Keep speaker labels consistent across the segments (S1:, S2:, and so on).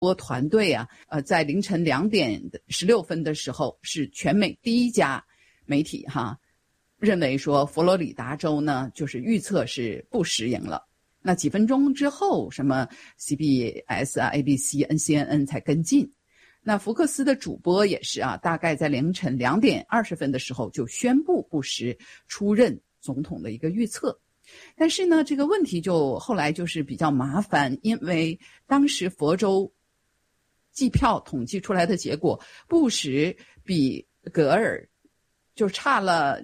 S1: 播团队啊，在凌晨2点16分的时候，是全美第一家媒体认为说佛罗里达州呢，就是预测是布什赢了。那几分钟之后，什么 CBS 啊、ABC、CNN 才跟进。那福克斯的主播也是大概在凌晨2点20分的时候就宣布布什出任总统的一个预测。但是呢，这个问题就后来就是比较麻烦，因为当时佛州计票统计出来的结果，布什比戈尔就只差了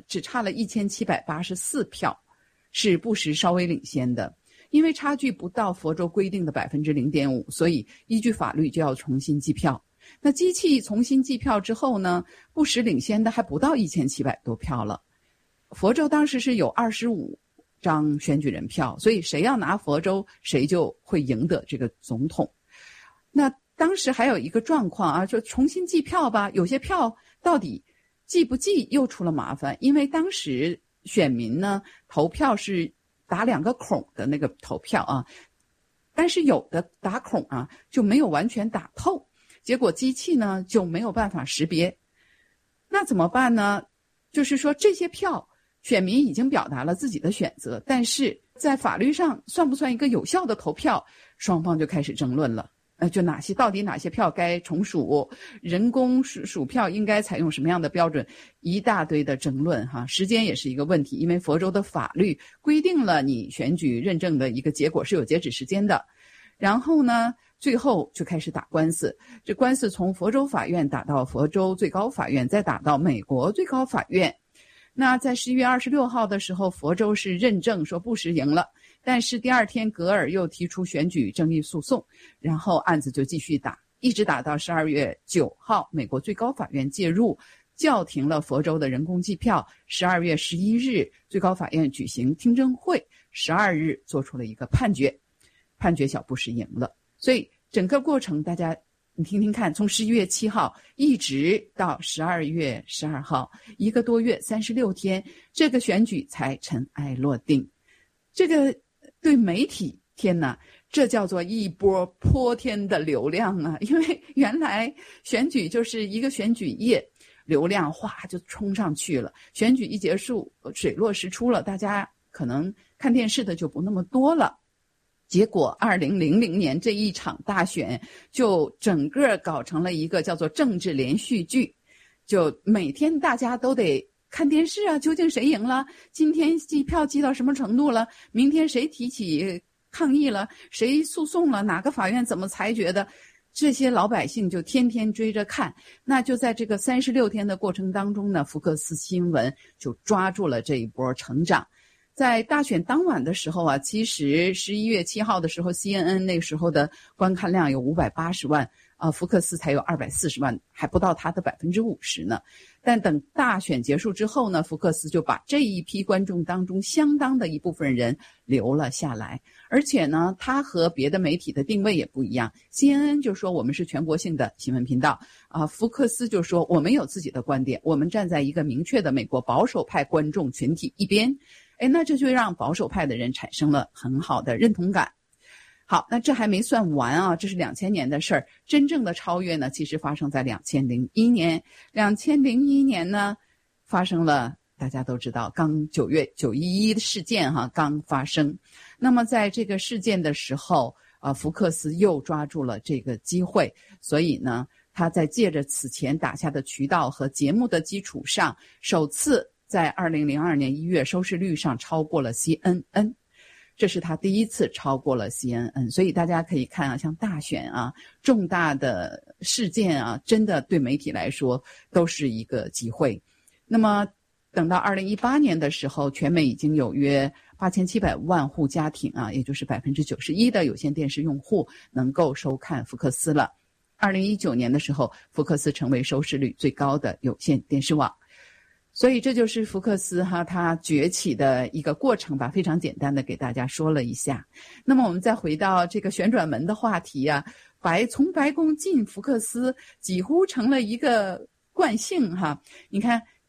S1: 1784票，是布什稍微领先的。因为差距不到佛州规定的 0.5%， 所以依据法律就要重新计票。那机器重新计票之后呢，布什领先的还不到1700多票了。佛州当时是有25张选举人票，所以谁要拿佛州，谁就会赢得这个总统。那当时还有一个状况就重新计票吧，有些票到底计不计又出了麻烦，因为当时选民呢投票是打2个孔的那个投票但是有的打孔就没有完全打透，结果机器呢就没有办法识别。那怎么办呢？就是说这些票选民已经表达了自己的选择，但是在法律上算不算一个有效的投票，双方就开始争论了。就到底哪些票该重数，人工数票应该采用什么样的标准，一大堆的争论时间也是一个问题，因为佛州的法律规定了你选举认证的一个结果是有截止时间的。然后呢，最后就开始打官司，这官司从佛州法院打到佛州最高法院，再打到美国最高法院。那在11月26号的时候，佛州是认证说布什赢了，但是第二天戈尔又提出选举争议诉讼，然后案子就继续打，一直打到12月9号，美国最高法院介入，叫停了佛州的人工计票。12月11日，最高法院举行听证会，12日做出了一个判决小布什赢了。所以整个过程大家你听听看，从11月7号一直到12月12号，1个多月36天，这个选举才尘埃落定。这个对媒体，天哪，这叫做一波泼天的流量因为原来选举就是一个选举夜，流量哗就冲上去了，选举一结束水落石出了，大家可能看电视的就不那么多了。结果2000年这一场大选就整个搞成了一个叫做政治连续剧，就每天大家都得看电视究竟谁赢了，今天计票计到什么程度了，明天谁提起抗议了，谁诉讼了，哪个法院怎么裁决的，这些老百姓就天天追着看。那就在这个36天的过程当中呢，福克斯新闻就抓住了这一波成长。在大选当晚的时候其实11月7号的时候 CNN 那个时候的观看量有580万福克斯才有240万，还不到他的 50% 呢。但等大选结束之后呢，福克斯就把这一批观众当中相当的一部分人留了下来。而且呢，他和别的媒体的定位也不一样， CNN 就说我们是全国性的新闻频道福克斯就说我们有自己的观点，我们站在一个明确的美国保守派观众群体一边。那这就让保守派的人产生了很好的认同感。好，那这还没算完这是2000年的事儿，真正的超越呢，其实发生在2001年。2001年呢，发生了大家都知道，刚9月911的事件刚发生。那么在这个事件的时候福克斯又抓住了这个机会，所以呢，他在借着此前打下的渠道和节目的基础上，首次在2002年1月收视率上超过了 CNN， 这是他第一次超过了 CNN。 所以大家可以看像大选重大的事件真的对媒体来说都是一个机会。那么等到2018年的时候，全美已经有约8700万户家庭也就是 91% 的有线电视用户能够收看福克斯了。2019年的时候，福克斯成为收视率最高的有线电视网。所以这就是福克斯他崛起的一个过程吧，非常简单的给大家说了一下。那么我们再回到这个旋转门的话题从白宫进福克斯几乎成了一个惯性你看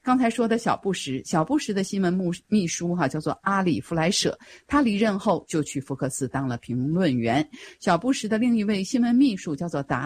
S1: 刚才说的小布什的新闻秘书叫做阿里弗莱舍，他离任后就去福克斯当了评论员。小布什的另一位新闻秘书叫做达